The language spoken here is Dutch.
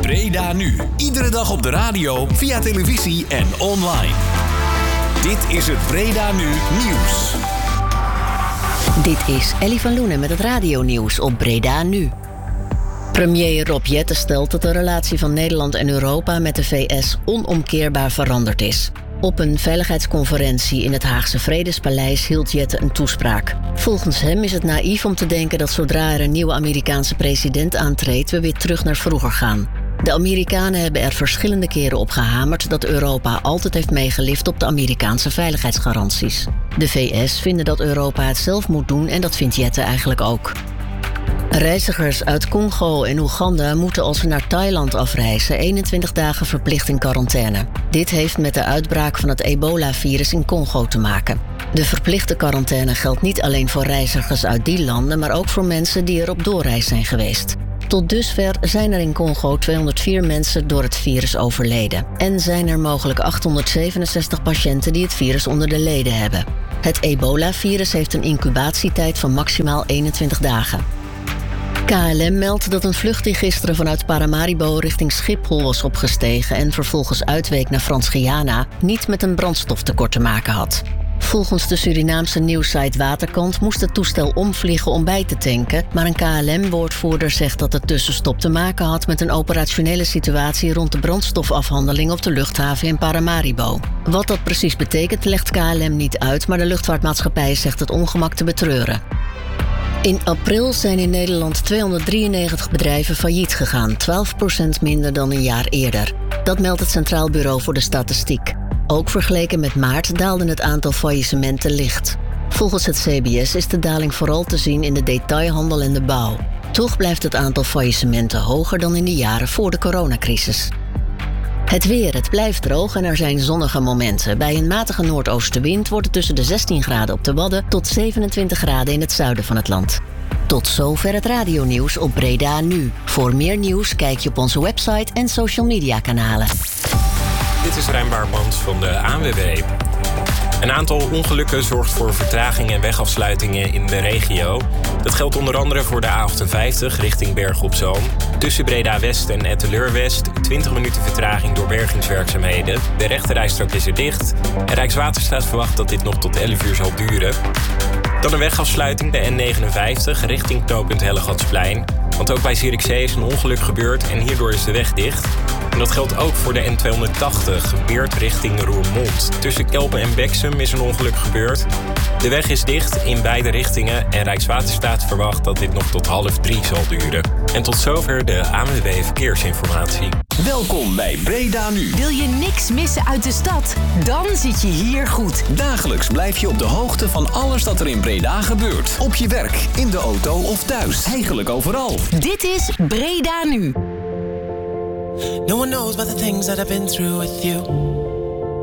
Breda Nu. Iedere dag op de radio, via televisie en online. Dit is het Breda Nu nieuws. Dit is Ellie van Loenen met het radionieuws op Breda Nu. Premier Rob Jetten stelt dat de relatie van Nederland en Europa met de VS onomkeerbaar veranderd is. Op een veiligheidsconferentie in het Haagse Vredespaleis hield Jetten een toespraak. Volgens hem is het naïef om te denken dat zodra er een nieuwe Amerikaanse president aantreedt, we weer terug naar vroeger gaan. De Amerikanen hebben er verschillende keren op gehamerd dat Europa altijd heeft meegelift op de Amerikaanse veiligheidsgaranties. De VS vinden dat Europa het zelf moet doen en dat vindt Jetten eigenlijk ook. Reizigers uit Congo en Oeganda moeten als ze naar Thailand afreizen 21 dagen verplicht in quarantaine. Dit heeft met de uitbraak van het ebola-virus in Congo te maken. De verplichte quarantaine geldt niet alleen voor reizigers uit die landen, maar ook voor mensen die er op doorreis zijn geweest. Tot dusver zijn er in Congo 204 mensen door het virus overleden. En zijn er mogelijk 867 patiënten die het virus onder de leden hebben. Het ebola-virus heeft een incubatietijd van maximaal 21 dagen. KLM meldt dat een vlucht die gisteren vanuit Paramaribo richting Schiphol was opgestegen en vervolgens uitweek naar Frans-Guyana niet met een brandstoftekort te maken had. Volgens de Surinaamse nieuwssite Waterkant moest het toestel omvliegen om bij te tanken, maar een KLM-woordvoerder zegt dat de tussenstop te maken had met een operationele situatie rond de brandstofafhandeling op de luchthaven in Paramaribo. Wat dat precies betekent legt KLM niet uit, maar de luchtvaartmaatschappij zegt het ongemak te betreuren. In april zijn in Nederland 293 bedrijven failliet gegaan, 12% minder dan een jaar eerder. Dat meldt het Centraal Bureau voor de Statistiek. Ook vergeleken met maart daalde het aantal faillissementen licht. Volgens het CBS is de daling vooral te zien in de detailhandel en de bouw. Toch blijft het aantal faillissementen hoger dan in de jaren voor de coronacrisis. Het weer, het blijft droog en er zijn zonnige momenten. Bij een matige noordoostenwind wordt het tussen de 16 graden op de Wadden tot 27 graden in het zuiden van het land. Tot zover het radionieuws op Breda Nu. Voor meer nieuws kijk je op onze website en social media kanalen. Dit is Rijn Baarmans van de ANWB. Een aantal ongelukken zorgt voor vertragingen en wegafsluitingen in de regio. Dat geldt onder andere voor de A58 richting Bergen op Zoom. Tussen Breda-West en Etteleur-West 20 minuten vertraging door bergingswerkzaamheden. De rechterrijstrook is er dicht. En Rijkswaterstaat verwacht dat dit nog tot 11 uur zal duren. Dan een wegafsluiting, de N59 richting knooppunt Hellegatsplein. Want ook bij Zierikzee is een ongeluk gebeurd en hierdoor is de weg dicht. En dat geldt ook voor de N280, Weert richting Roermond. Tussen Kelpen en Beksum is een ongeluk gebeurd. De weg is dicht in beide richtingen en Rijkswaterstaat verwacht dat dit nog tot 2:30 zal duren. En tot zover de ANWB Verkeersinformatie. Welkom bij Breda Nu. Wil je niks missen uit de stad? Dan zit je hier goed. Dagelijks blijf je op de hoogte van alles dat er in Breda gebeurt. Op je werk, in de auto of thuis. Eigenlijk overal. Dit is Breda Nu. No one knows about the things that I've been through with you.